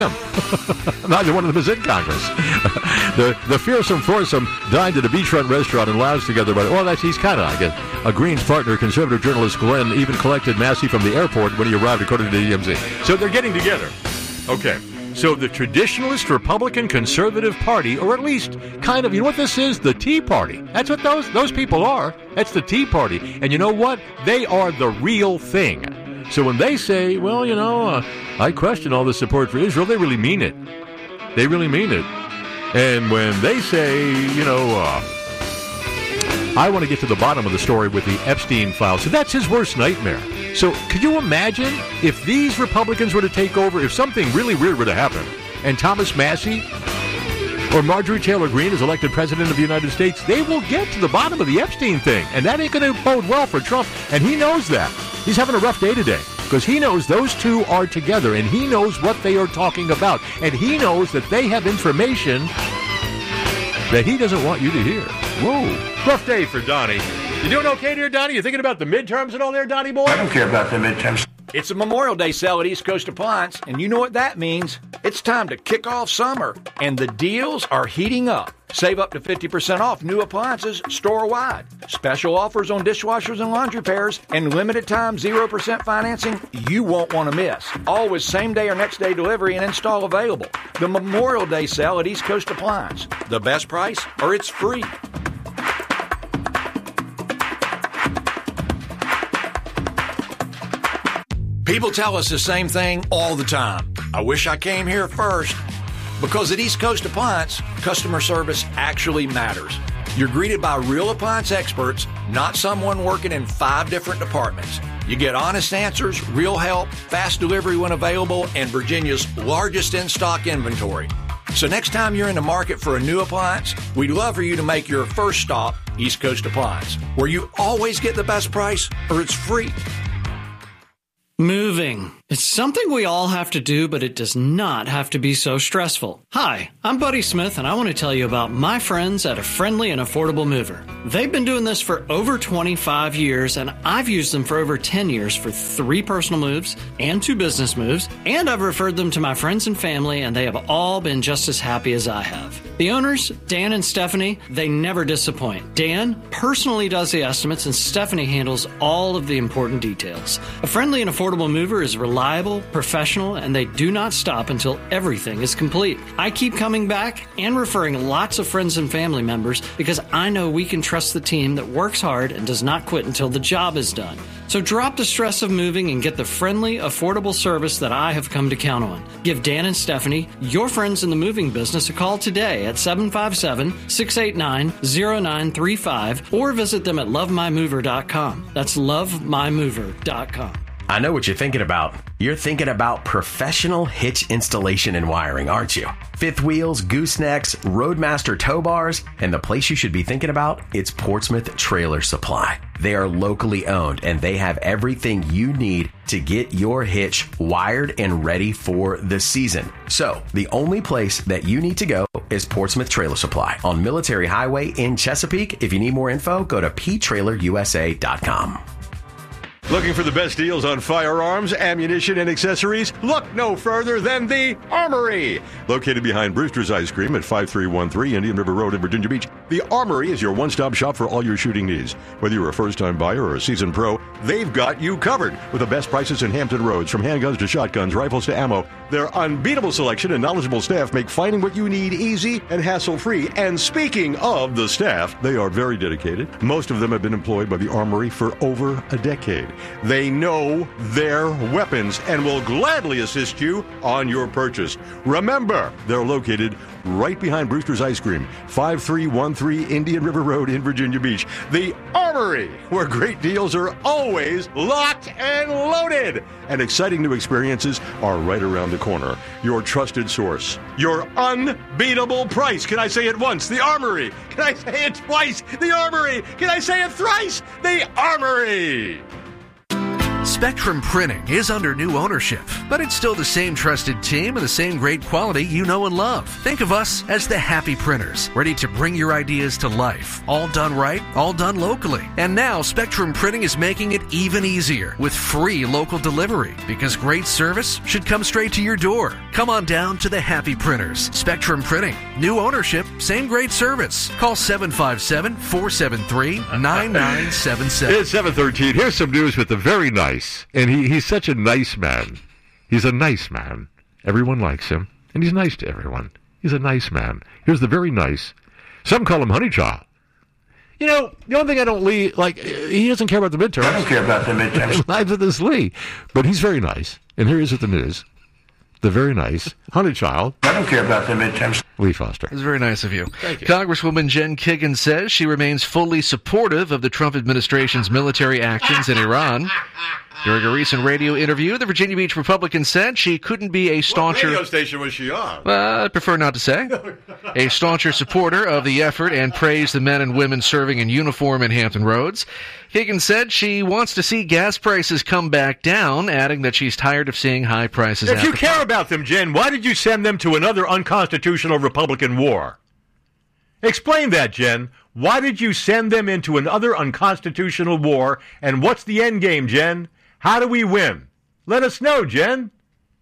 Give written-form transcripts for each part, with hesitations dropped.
Neither one of them is in Congress. The fearsome foursome dined at a beachfront restaurant and lounged together. But he's kind of, I guess, a Green's partner. Conservative journalist Glenn even collected Massey from the airport when he arrived, according to the EMZ. So they're getting together. Okay. So the traditionalist Republican Conservative Party, or at least kind of, you know what this is? The Tea Party. That's what those people are. That's the Tea Party. And you know what? They are the real thing. So when they say, I question all the support for Israel, they really mean it. They really mean it. And when they say, I want to get to the bottom of the story with the Epstein files. So that's his worst nightmare. So could you imagine if these Republicans were to take over, if something really weird were to happen, and Thomas Massey or Marjorie Taylor Greene is elected president of the United States, they will get to the bottom of the Epstein thing. And that ain't going to bode well for Trump. And he knows that. He's having a rough day today because he knows those two are together and he knows what they are talking about. And he knows that they have information that he doesn't want you to hear. Whoa. Rough day for Donnie. You doing okay there, Donnie? You thinking about the midterms and all there, Donnie boy? I don't care about the midterms. It's a Memorial Day sale at East Coast Appliance, and you know what that means. It's time to kick off summer, and the deals are heating up. Save up to 50% off new appliances store-wide. Special offers on dishwashers and laundry pairs, and limited time 0% financing you won't want to miss. Always same-day or next-day delivery and install available. The Memorial Day sale at East Coast Appliance. The best price, or it's free. People tell us the same thing all the time. I wish I came here first. Because at East Coast Appliance, customer service actually matters. You're greeted by real appliance experts, not someone working in 5 different departments. You get honest answers, real help, fast delivery when available, and Virginia's largest in-stock inventory. So next time you're in the market for a new appliance, we'd love for you to make your first stop East Coast Appliance, where you always get the best price or it's free. Moving. It's something we all have to do, but it does not have to be so stressful. Hi, I'm Buddy Smith, and I want to tell you about my friends at A Friendly and Affordable Mover. They've been doing this for over 25 years, and I've used them for over 10 years for 3 personal moves and 2 business moves, and I've referred them to my friends and family, and they have all been just as happy as I have. The owners, Dan and Stephanie, they never disappoint. Dan personally does the estimates, and Stephanie handles all of the important details. A Friendly and Affordable Mover is reliable, professional, and they do not stop until everything is complete. I keep coming back and referring lots of friends and family members because I know we can trust the team that works hard and does not quit until the job is done. So drop the stress of moving and get the friendly, affordable service that I have come to count on. Give Dan and Stephanie, your friends in the moving business, a call today at 757-689-0935 or visit them at lovemymover.com. That's lovemymover.com. I know what you're thinking about. You're thinking about professional hitch installation and wiring, aren't you? Fifth wheels, goosenecks, Roadmaster tow bars, and the place you should be thinking about, it's Portsmouth Trailer Supply. They are locally owned, and they have everything you need to get your hitch wired and ready for the season. So, the only place that you need to go is Portsmouth Trailer Supply on Military Highway in Chesapeake. If you need more info, go to ptrailerusa.com. Looking for the best deals on firearms, ammunition, and accessories? Look no further than the Armory. Located behind Brewster's Ice Cream at 5313 Indian River Road in Virginia Beach, the Armory is your one-stop shop for all your shooting needs. Whether you're a first-time buyer or a seasoned pro, they've got you covered with the best prices in Hampton Roads. From handguns to shotguns, rifles to ammo, their unbeatable selection and knowledgeable staff make finding what you need easy and hassle-free. And speaking of the staff, they are very dedicated. Most of them have been employed by the Armory for over a decade. They know their weapons and will gladly assist you on your purchase. Remember, they're located right behind Brewster's Ice Cream, 5313 Indian River Road in Virginia Beach. The Armory, where great deals are always locked and loaded. And exciting new experiences are right around the corner. Your trusted source. Your unbeatable price. Can I say it once? The Armory. Can I say it twice? The Armory. Can I say it thrice? The Armory. Spectrum Printing is under new ownership, but it's still the same trusted team and the same great quality you know and love. Think of us as the Happy Printers, ready to bring your ideas to life. All done right, all done locally. And now Spectrum Printing is making it even easier with free local delivery, because great service should come straight to your door. Come on down to the Happy Printers. Spectrum Printing. New ownership, same great service. Call 757-473-9977. It's 7:13. Here's some news with the very nice. And he's such a nice man. He's a nice man. Everyone likes him. And he's nice to everyone. He's a nice man. Here's the very nice. Some call him Honeychild. You know, the only thing I don't like, he doesn't care about the midterms. I don't care about the midterms. Neither does Lee. But he's very nice. And here he is with the news. The very nice Honeychild. I don't care about the midterms. Lee Foster. That's very nice of you. Thank you. Congresswoman Jen Kiggin says she remains fully supportive of the Trump administration's military actions in Iran. During a recent radio interview, the Virginia Beach Republican said she couldn't be a stauncher... What radio station was she on? I'd prefer not to say. A stauncher supporter of the effort and praised the men and women serving in uniform in Hampton Roads. Kiggin said she wants to see gas prices come back down, adding that she's tired of seeing high prices. If you care about them, Jen, why did you send them to another unconstitutional Republican war? Explain that, Jen. Why did you send them into another unconstitutional war, and what's the end game, Jen? How do we win? Let us know, Jen.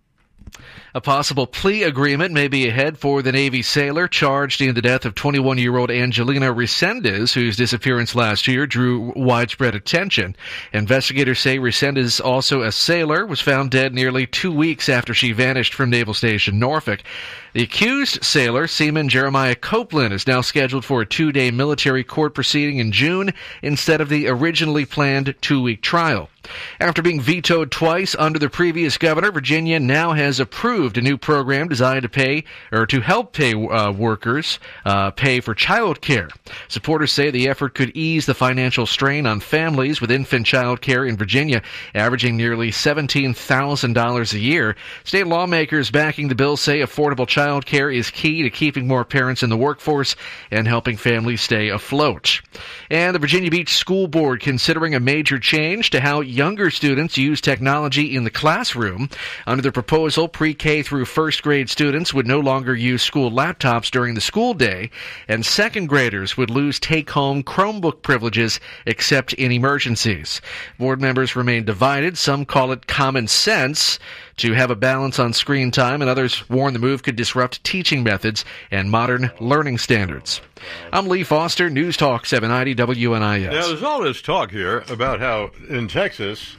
A possible plea agreement may be ahead for the Navy sailor charged in the death of 21-year-old Angelina Resendez, whose disappearance last year drew widespread attention. Investigators say Resendez, also a sailor, was found dead nearly 2 weeks after she vanished from Naval Station Norfolk. The accused sailor, Seaman Jeremiah Copeland, is now scheduled for a 2-day military court proceeding in June instead of the originally planned 2-week trial. After being vetoed twice under the previous governor, Virginia now has approved a new program designed to help workers pay for child care. Supporters say the effort could ease the financial strain on families with infant child care in Virginia, averaging nearly $17,000 a year. State lawmakers backing the bill say affordable child care is key to keeping more parents in the workforce and helping families stay afloat. And the Virginia Beach School Board considering a major change to how younger students use technology in the classroom. Under the proposal, pre-K through first grade students would no longer use school laptops during the school day, and second graders would lose take-home Chromebook privileges except in emergencies. Board members remain divided. Some call it common sense to have a balance on screen time, and others warn the move could disrupt teaching methods and modern learning standards. I'm Lee Foster, News Talk 790 WNIS. Now, there's all this talk here about how in Texas,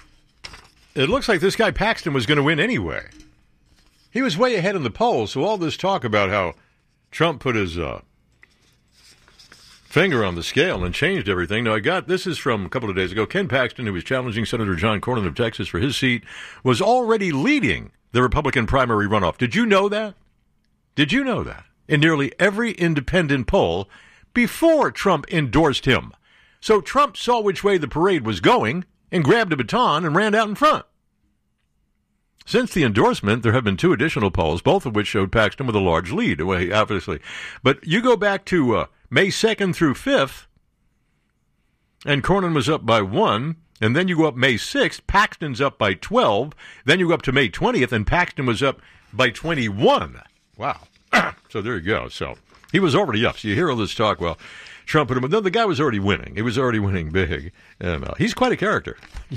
it looks like this guy Paxton was going to win anyway. He was way ahead in the polls, so all this talk about how Trump put his finger on the scale and changed everything. Now, this is from a couple of days ago. Ken Paxton, who was challenging Senator John Cornyn of Texas for his seat, was already leading the Republican primary runoff. Did you know that? Did you know that? In nearly every independent poll before Trump endorsed him. So Trump saw which way the parade was going and grabbed a baton and ran out in front. Since the endorsement, there have been 2 additional polls, both of which showed Paxton with a large lead, obviously. But you go back to May 2nd through 5th, and Cornyn was up by 1, and then you go up May 6th, Paxton's up by 12, then you go up to May 20th, and Paxton was up by 21. Wow. So there you go. So he was already up. So you hear all this talk, well, Trump put him, no, the guy was already winning. He was already winning big. And he's quite a character.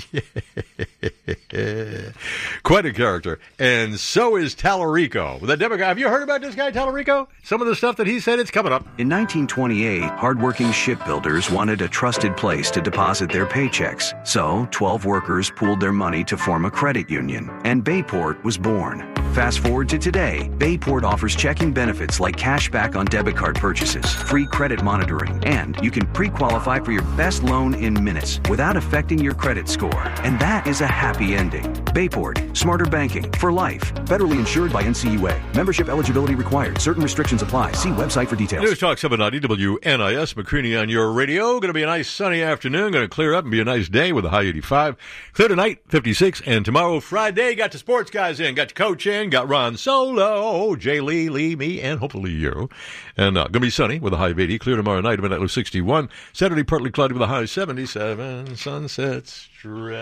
Quite a character. And so is Tallarico. The Democrat. Have you heard about this guy, Tallarico? Some of the stuff that he said, it's coming up. In 1928, hardworking shipbuilders wanted a trusted place to deposit their paychecks. So 12 workers pooled their money to form a credit union. And Bayport was born. Fast forward to today, Bayport offers checking benefits like cash back on debit card purchases, free credit monitoring, and you can pre-qualify for your best loan in minutes without affecting your credit score. And that is a happy ending. Bayport, smarter banking for life. Federally insured by NCUA. Membership eligibility required. Certain restrictions apply. See website for details. News Talk 790 WNIS, McCready on your radio. Going to be a nice sunny afternoon. Going to clear up and be a nice day with a high 85. Clear tonight, 56. And tomorrow, Friday, got the sports guys in. Got the coach in. Got Ron Solo, Jay Lee, me, and hopefully you. And going to be sunny with a high of 80. Clear tomorrow night, about 61. Saturday, partly cloudy with a high of 77. Sunset Strip.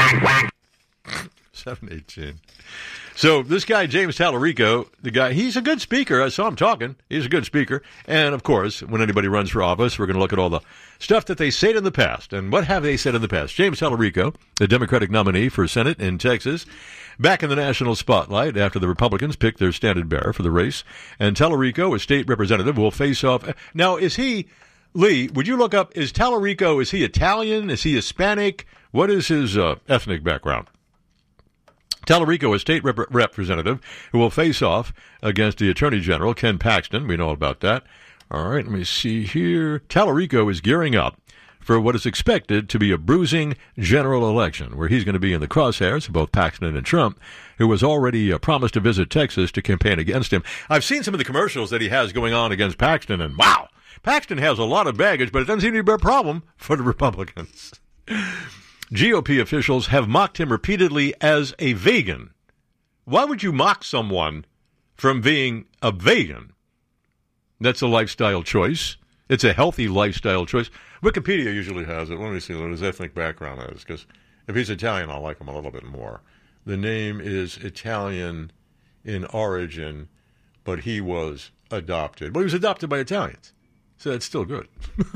718. So this guy, James Tallarico, the guy, he's a good speaker. I saw him talking. He's a good speaker. And, of course, when anybody runs for office, we're going to look at all the stuff that they said in the past. And what have they said in the past? James Tallarico, the Democratic nominee for Senate in Texas, back in the national spotlight after the Republicans picked their standard-bearer for the race. And Tallarico, a state representative, will face off. Now, is he, Lee, would you look up, is Tallarico, is he Italian? Is he Hispanic? What is his ethnic background? Tallarico, a state representative, who will face off against the Attorney General, Ken Paxton. We know about that. All right, let me see here. Tallarico is gearing up for what is expected to be a bruising general election, where he's going to be in the crosshairs of both Paxton and Trump, who has already promised to visit Texas to campaign against him. I've seen some of the commercials that he has going on against Paxton, and wow, Paxton has a lot of baggage, but it doesn't seem to be a problem for the Republicans. GOP officials have mocked him repeatedly as a vegan. Why would you mock someone from being a vegan? That's a lifestyle choice. It's a healthy lifestyle choice. Wikipedia usually has it. Let me see what his ethnic background is, because if he's Italian, I'll like him a little bit more. The name is Italian in origin, but he was adopted. Well, he was adopted by Italians, so that's still good.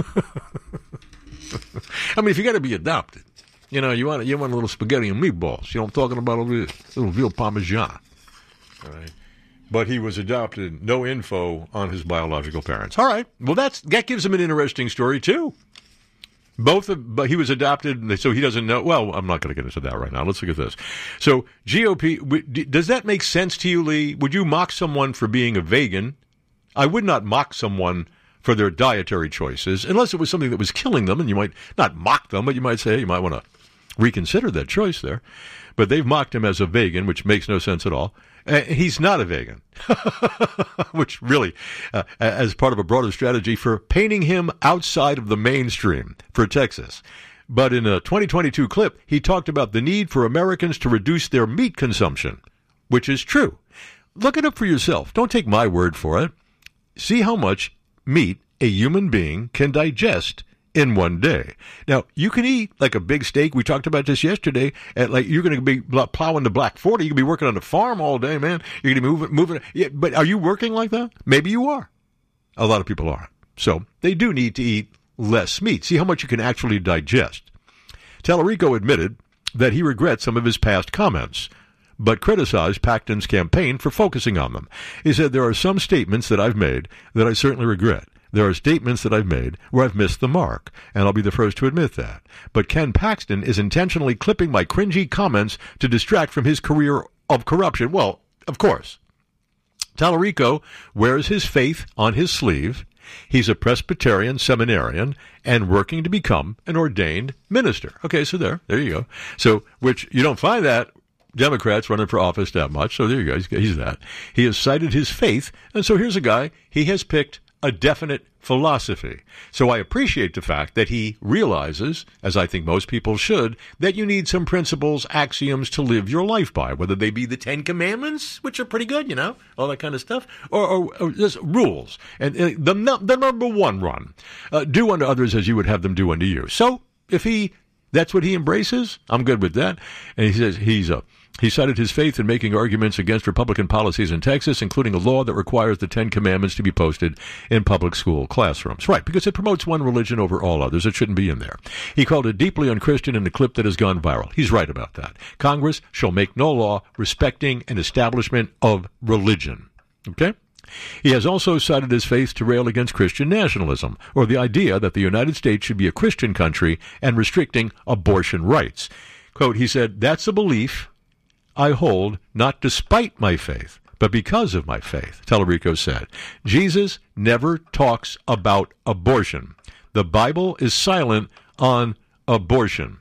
I mean, if you got to be adopted, you know, you want a little spaghetti and meatballs. You know what I'm talking about over there? A little veal parmesan. All right. But he was adopted. No info on his biological parents. All right. Well, that gives him an interesting story, too. But he was adopted, so he doesn't know. Well, I'm not going to get into that right now. Let's look at this. So, GOP, does that make sense to you, Lee? Would you mock someone for being a vegan? I would not mock someone for their dietary choices, unless it was something that was killing them, and you might not mock them, but you might say, hey, you might want to reconsider that choice there. But they've mocked him as a vegan, which makes no sense at all. He's not a vegan, which really, as part of a broader strategy for painting him outside of the mainstream for Texas. But in a 2022 clip, he talked about the need for Americans to reduce their meat consumption, which is true. Look it up for yourself. Don't take my word for it. See how much meat a human being can digest in one day. Now, you can eat like a big steak. We talked about this yesterday. Like you're going to be plowing the Black 40. You can be working on the farm all day, man. You're going to be moving. Yeah, but are you working like that? Maybe you are. A lot of people aren't. So they do need to eat less meat. See how much you can actually digest. Tallarico admitted that he regrets some of his past comments, but criticized Paxton's campaign for focusing on them. He said, there are some statements that I've made that I certainly regret. There are statements that I've made where I've missed the mark, and I'll be the first to admit that. But Ken Paxton is intentionally clipping my cringy comments to distract from his career of corruption. Well, of course. Tallarico wears his faith on his sleeve. He's a Presbyterian seminarian and working to become an ordained minister. Okay, so there you go. So, which you don't find that Democrats running for office that much. So there you go. He's that. He has cited his faith, and so here's a guy. He has picked a definite philosophy. So I appreciate the fact that he realizes, as I think most people should, that you need some principles, axioms to live your life by, whether they be the Ten Commandments, which are pretty good, you know, all that kind of stuff, or just rules. And the number one run, do unto others as you would have them do unto you. So if that's what he embraces, I'm good with that. And he says he cited his faith in making arguments against Republican policies in Texas, including a law that requires the Ten Commandments to be posted in public school classrooms. Right, because it promotes one religion over all others. It shouldn't be in there. He called it deeply unchristian in a clip that has gone viral. He's right about that. Congress shall make no law respecting an establishment of religion. Okay? He has also cited his faith to rail against Christian nationalism, or the idea that the United States should be a Christian country and restricting abortion rights. Quote, he said, that's a belief I hold not despite my faith, but because of my faith, Tallarico said. Jesus never talks about abortion. The Bible is silent on abortion.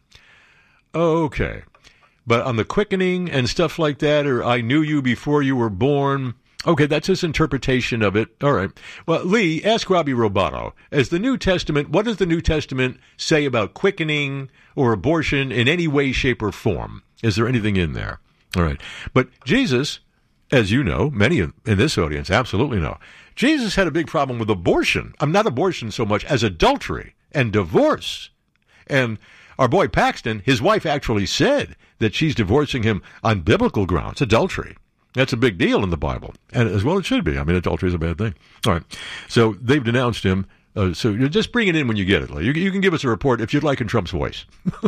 Okay. But on the quickening and stuff like that, or I knew you before you were born, okay, that's his interpretation of it. All right. Well, Lee, ask Robbie Roboto. As the New Testament, what does the New Testament say about quickening or abortion in any way, shape, or form? Is there anything in there? All right. But Jesus, as you know, many in this audience absolutely know, Jesus had a big problem with abortion. Not abortion so much as adultery and divorce. And our boy Paxton, his wife actually said that she's divorcing him on biblical grounds, adultery. That's a big deal in the Bible, and as well it should be. I mean, adultery is a bad thing. All right, so they've denounced him. So you just bring it in when you get it. You can give us a report if you'd like in Trump's voice.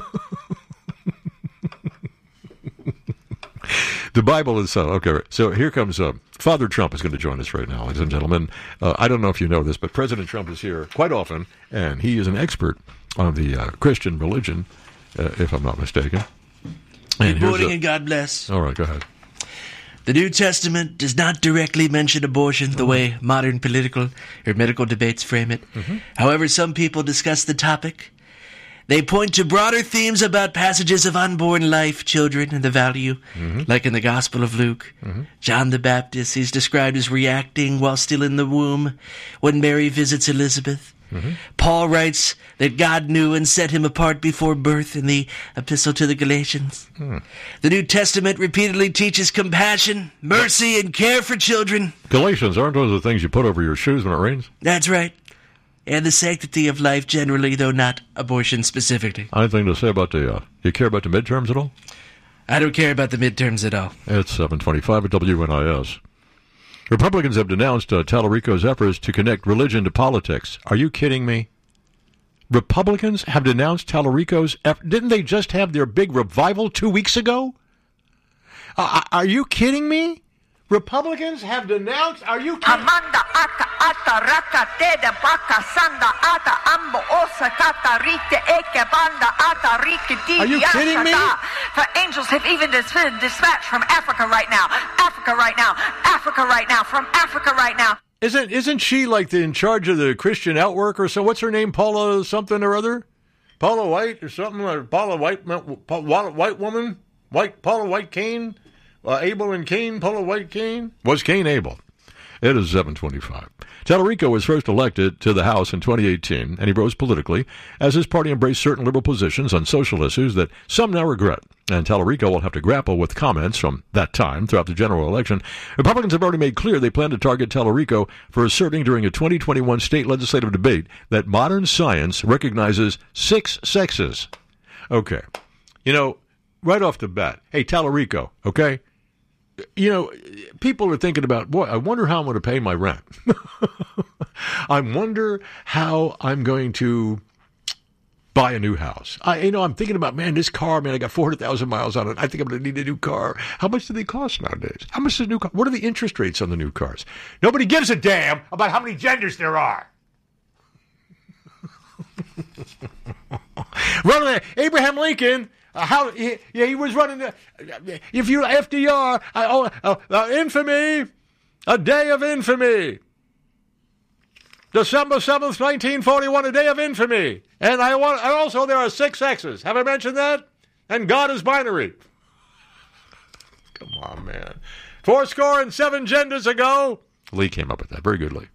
The Bible is okay. So here comes Father Trump is going to join us right now, ladies and gentlemen. I don't know if you know this, but President Trump is here quite often, and he is an expert on the Christian religion, if I'm not mistaken. Good morning and God bless. All right, go ahead. The New Testament does not directly mention abortion the way modern political or medical debates frame it. Mm-hmm. However, some people discuss the topic. They point to broader themes about passages of unborn life, children, and the value, like in the Gospel of Luke. Mm-hmm. John the Baptist, he's described as reacting while still in the womb when Mary visits Elizabeth. Mm-hmm. Paul writes that God knew and set him apart before birth in the Epistle to the Galatians. The New Testament repeatedly teaches compassion, mercy, and care for children. Galatians, aren't those the things you put over your shoes when it rains? That's right. And the sanctity of life generally, though not abortion specifically. Anything to say about you care about the midterms at all? I don't care about the midterms at all. It's 7:25 at WNIS. Republicans have denounced Tallarico's efforts to connect religion to politics. Are you kidding me? Republicans have denounced Tallarico's effort. Didn't they just have their big revival 2 weeks ago? Are you kidding me? Republicans have denounced. Are you kidding? Are you kidding me? For angels have even been dispatched from Africa right now. Africa right now. Africa right now. From Africa right now. Isn't she like in charge of the Christian Outwork or so? What's her name? Paula something or other? Paula White or something? Or Paula White woman? Paula White Cain? Abel and Cain, Paula White Cain? Was Cain Abel? It is 7:25. Tallarico was first elected to the House in 2018, and he rose politically as his party embraced certain liberal positions on social issues that some now regret. And Tallarico will have to grapple with comments from that time throughout the general election. Republicans have already made clear they plan to target Tallarico for asserting during a 2021 state legislative debate that modern science recognizes 6 sexes. Okay. Right off the bat, hey, Tallarico, okay? People are thinking about, boy, I wonder how I'm going to pay my rent. I wonder how I'm going to buy a new house. I'm thinking about, this car, I got 400,000 miles on it. I think I'm going to need a new car. How much do they cost nowadays? How much is a new car? What are the interest rates on the new cars? Nobody gives a damn about how many genders there are. Abraham Lincoln... he was running. FDR. Infamy, a day of infamy. December 7th, 1941, a day of infamy. And also there are 6 sexes. Have I mentioned that? And God is binary. Come on, man. 7 genders ago. Lee came up with that. Very good, Lee.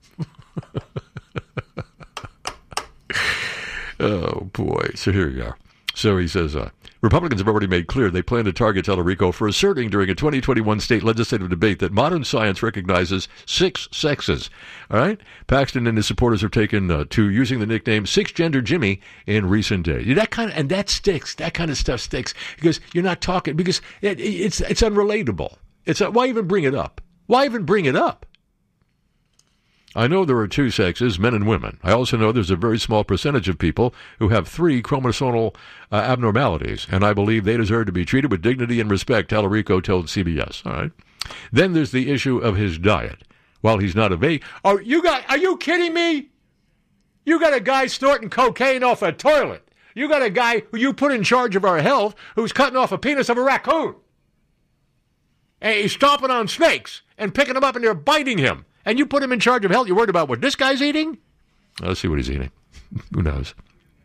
Oh boy. So here you are. So he says, Republicans have already made clear they plan to target Tallarico for asserting during a 2021 state legislative debate that modern science recognizes 6 sexes. All right? Paxton and his supporters have taken to using the nickname 6-Gender Jimmy in recent days. And that sticks. That kind of stuff sticks because you're not talking, because it's unrelatable. Why even bring it up? Why even bring it up? I know there are 2 sexes, men and women. I also know there's a very small percentage of people who have 3 chromosomal abnormalities, and I believe they deserve to be treated with dignity and respect, Tallarico told CBS. All right. Then there's the issue of his diet. While he's not a vegan... Are you kidding me? You got a guy snorting cocaine off a toilet. You got a guy who you put in charge of our health who's cutting off a penis of a raccoon. And he's stomping on snakes and picking them up and they're biting him. And you put him in charge of health. You're worried about what this guy's eating? Let's see what he's eating. Who knows?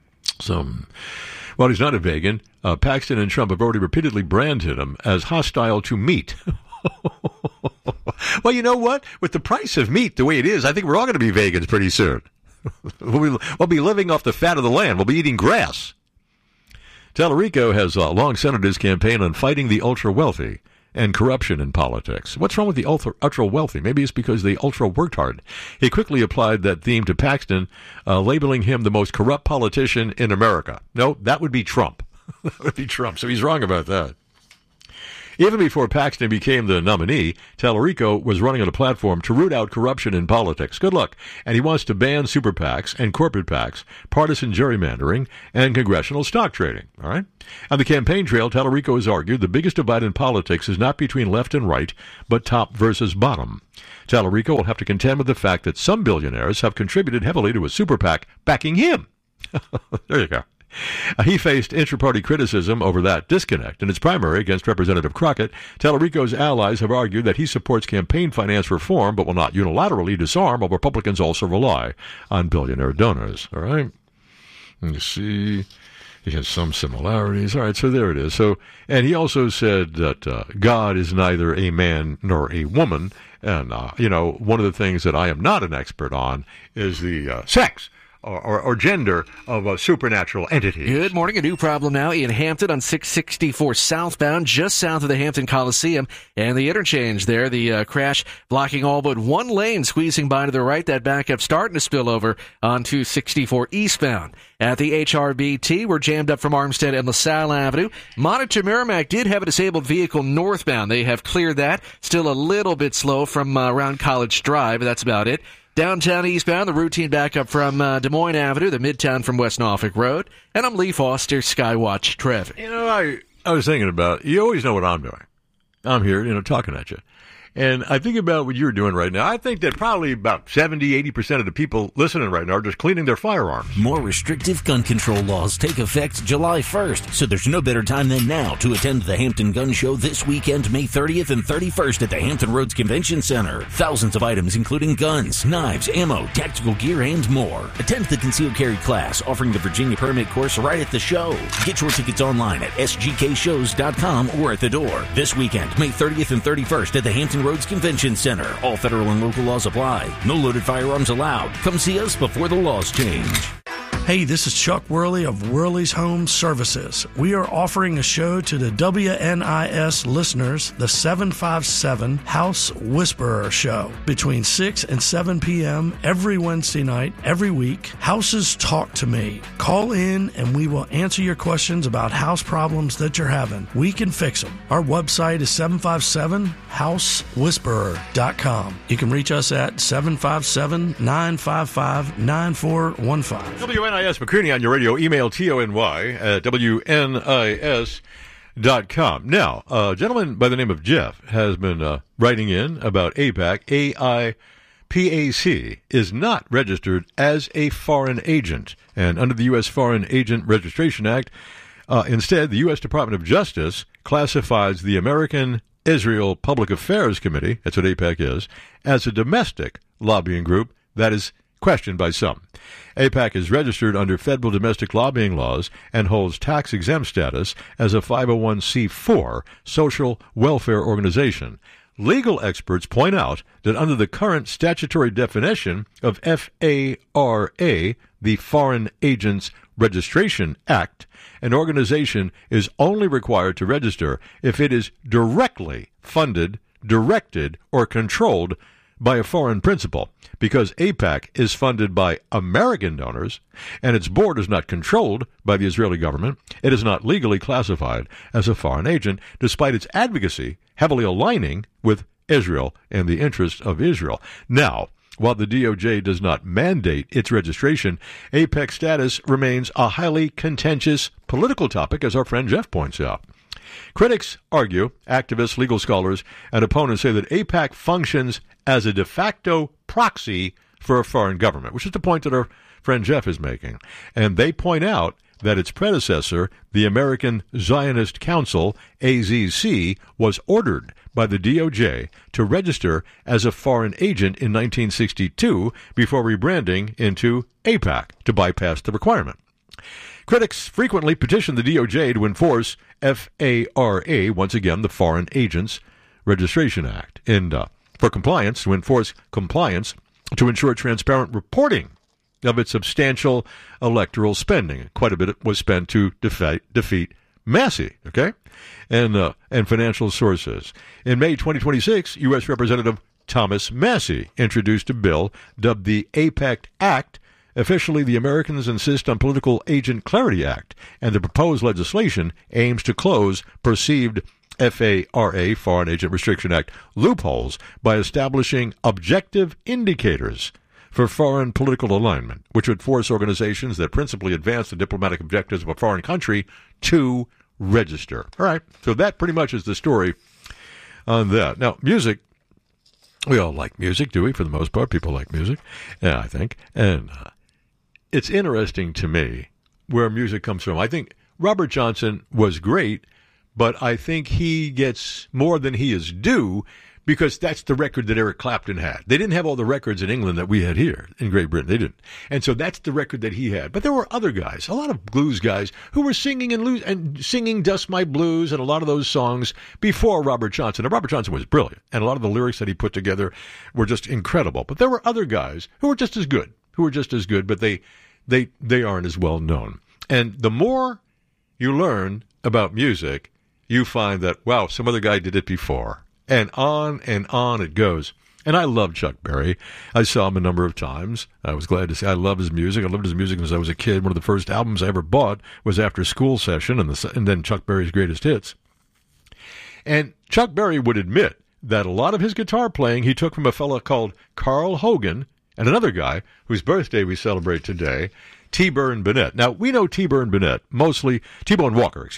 While he's not a vegan, Paxton and Trump have already repeatedly branded him as hostile to meat. Well, you know what? With the price of meat the way it is, I think we're all going to be vegans pretty soon. We'll be living off the fat of the land. We'll be eating grass. Tallarico has long centered his campaign on fighting the ultra-wealthy and corruption in politics. What's wrong with the ultra wealthy? Maybe it's because they ultra worked hard. He quickly applied that theme to Paxton, labeling him the most corrupt politician in America. No, that would be Trump. That would be Trump. So he's wrong about that. Even before Paxton became the nominee, Tallarico was running on a platform to root out corruption in politics. Good luck. And he wants to ban super PACs and corporate PACs, partisan gerrymandering, and congressional stock trading. All right? On the campaign trail, Tallarico has argued the biggest divide in politics is not between left and right, but top versus bottom. Tallarico will have to contend with the fact that some billionaires have contributed heavily to a super PAC backing him. There you go. He faced intra-party criticism over that disconnect. In his primary against Representative Crockett, Tallarico's allies have argued that he supports campaign finance reform but will not unilaterally disarm while Republicans also rely on billionaire donors. All right? You see, he has some similarities. All right, so there it is. So, and he also said that God is neither a man nor a woman. And, one of the things that I am not an expert on is the sex or gender of supernatural entities. Good morning. A new problem now in Hampton on 664 southbound, just south of the Hampton Coliseum and the interchange there. The crash blocking all but one lane, squeezing by to the right. That backup starting to spill over onto 64 eastbound. At the HRBT, we're jammed up from Armstead and LaSalle Avenue. Monitor Merrimack did have a disabled vehicle northbound. They have cleared that. Still a little bit slow from around College Drive, but that's about it. Downtown eastbound, the routine backup from Des Moines Avenue, the Midtown from West Norfolk Road, and I'm Lee Foster, Skywatch traffic. I was thinking about, you always know what I'm doing. I'm here, talking at you. And I think about what you're doing right now. I think that probably about 70-80% of the people listening right now are just cleaning their firearms. More restrictive gun control laws take effect July 1st, so there's no better time than now to attend the Hampton Gun Show this weekend, May 30th and 31st at the Hampton Roads Convention Center. Thousands of items including guns, knives, ammo, tactical gear, and more. Attend the concealed carry class offering the Virginia permit course right at the show. Get your tickets online at sgkshows.com or at the door. This weekend, May 30th and 31st at the Hampton Roads Convention Center. All federal and local laws apply. No loaded firearms allowed. Come see us before the laws change. Hey, this is Chuck Worley of Worley's Home Services. We are offering a show to the WNIS listeners, the 757 House Whisperer Show, between 6 and 7 p.m. every Wednesday night, every week. Houses Talk to Me. Call in and we will answer your questions about house problems that you're having. We can fix them. Our website is 757housewhisperer.com. You can reach us at 757-955-9415. WNIS McCready on your radio. Email TONY at WNIS.com. Now, a gentleman by the name of Jeff has been writing in about AIPAC. AIPAC is not registered as a foreign agent. And under the U.S. Foreign Agent Registration Act, instead, the U.S. Department of Justice classifies the American Israel Public Affairs Committee, that's what AIPAC is, as a domestic lobbying group that is questioned by some. AIPAC is registered under federal domestic lobbying laws and holds tax-exempt status as a 501c4 social welfare organization. Legal experts point out that under the current statutory definition of FARA, the Foreign Agents Registration Act, an organization is only required to register if it is directly funded, directed, or controlled by a foreign principal. Because AIPAC is funded by American donors and its board is not controlled by the Israeli government, it is not legally classified as a foreign agent, despite its advocacy heavily aligning with Israel and the interests of Israel. Now, while the DOJ does not mandate its registration, AIPAC status remains a highly contentious political topic, as our friend Jeff points out. Critics argue, activists, legal scholars, and opponents say that AIPAC functions as a de facto proxy for a foreign government, which is the point that our friend Jeff is making. And they point out that its predecessor, the American Zionist Council, AZC, was ordered by the DOJ to register as a foreign agent in 1962 before rebranding into AIPAC to bypass the requirement. Critics frequently petition the DOJ to enforce FARA, once again, the Foreign Agents Registration Act, and for compliance, to enforce compliance, to ensure transparent reporting of its substantial electoral spending. Quite a bit was spent to defeat Massey, okay, and financial sources. In May 2026, U.S. Representative Thomas Massey introduced a bill dubbed the APEC Act, officially the Americans Insist on Political Agent Clarity Act, and the proposed legislation aims to close perceived FARA, Foreign Agent Restriction Act, loopholes by establishing objective indicators for foreign political alignment, which would force organizations that principally advance the diplomatic objectives of a foreign country to register. All right, so that pretty much is the story on that. Now, music, we all like music, do we? For the most part, people like music, yeah, I think. And it's interesting to me where music comes from. I think Robert Johnson was great, but I think he gets more than he is due because that's the record that Eric Clapton had. They didn't have all the records in England that we had here in Great Britain. They didn't. And so that's the record that he had. But there were other guys, a lot of blues guys, who were singing and singing Dust My Blues and a lot of those songs before Robert Johnson. And Robert Johnson was brilliant. And a lot of the lyrics that he put together were just incredible. But there were other guys who were just as good, but they aren't as well known. And the more you learn about music, you find that, wow, some other guy did it before. And on it goes. And I love Chuck Berry. I saw him a number of times. I was glad to see. I love his music. I loved his music since I was a kid. One of the first albums I ever bought was After School Session and then Chuck Berry's Greatest Hits. And Chuck Berry would admit that a lot of his guitar playing he took from a fellow called Carl Hogan and another guy whose birthday we celebrate today, T-Bone Burnett. Now, we know T-Bone Burnett, mostly, T-Bone Walker,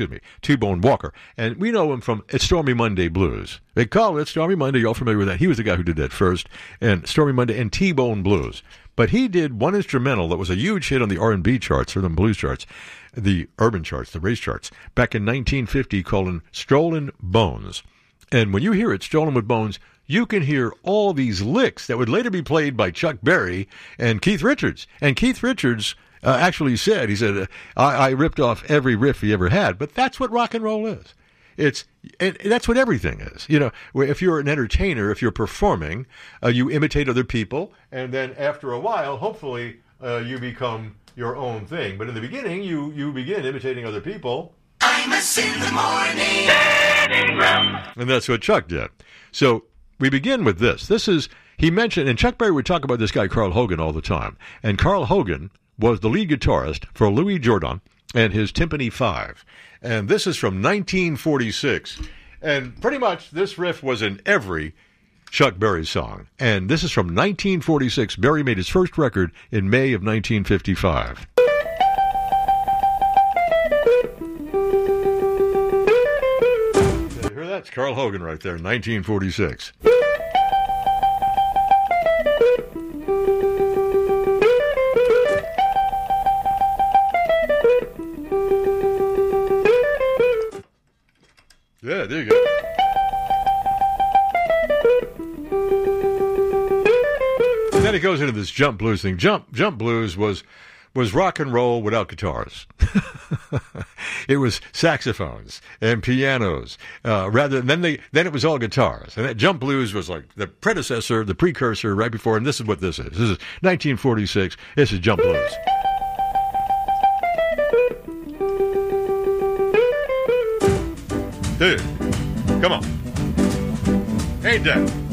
and we know him from It's Stormy Monday Blues. They call it Stormy Monday, you're all familiar with that. He was the guy who did that first, and Stormy Monday and T-Bone Blues. But he did one instrumental that was a huge hit on the R&B charts, or the blues charts, the urban charts, the race charts, back in 1950 called Stolen Bones. And when you hear it, Stolen with Bones, you can hear all these licks that would later be played by Chuck Berry and Keith Richards. And Keith Richards actually said, I ripped off every riff he ever had. But that's what rock and roll is. That's what everything is. You know, if you're an entertainer, if you're performing, you imitate other people. And then after a while, hopefully, you become your own thing. But in the beginning, you begin imitating other people. Imus in the morning. And that's what Chuck did. So we begin with this. He mentioned, and Chuck Berry would talk about this guy, Carl Hogan, all the time. And Carl Hogan was the lead guitarist for Louis Jordan and his Timpani 5. And this is from 1946. And pretty much this riff was in every Chuck Berry song. And this is from 1946. Berry made his first record in May of 1955. You hear that? It's Carl Hogan right there, 1946. Yeah, there you go. And then it goes into this jump blues thing. Jump blues was rock and roll without guitars. It was saxophones and pianos. Then it was all guitars. And that jump blues was like the predecessor, the precursor, right before. And this is what this is. This is 1946. This is jump blues. Dude, come on. Ain't that?